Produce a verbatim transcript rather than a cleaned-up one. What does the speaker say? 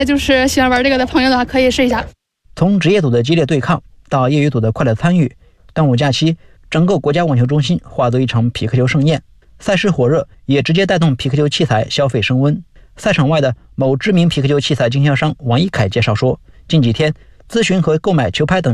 就是喜欢玩这个的朋友的话，可以试一下。 从职业组的激烈对抗到业余组的快乐参与，端午假期，整个国家网球中心化作一场匹克球盛宴。赛事火热，也直接带动匹克球器材消费升温。赛场外的某知名匹克球器材经销商王一凯介绍说，近几天咨询和购买球拍等